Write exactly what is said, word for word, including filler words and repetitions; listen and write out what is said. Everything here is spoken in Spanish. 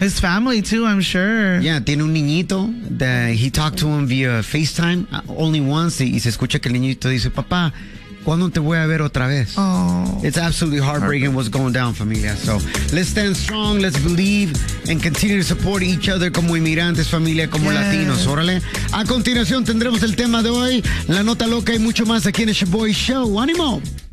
His family too, I'm sure. Yeah, tiene un niñito. That he talked to him via FaceTime uh, only once. Y, y se escucha que el niñito dice, papá, ¿cuándo te voy a ver otra vez? Oh. It's absolutely heartbreaking what's going down, familia. So, let's stand strong, let's believe, and continue to support each other como inmigrantes, familia, como yes. latinos. Órale. A continuación tendremos el tema de hoy, la nota loca y mucho más aquí en el Shaboy Show. ¡Ánimo!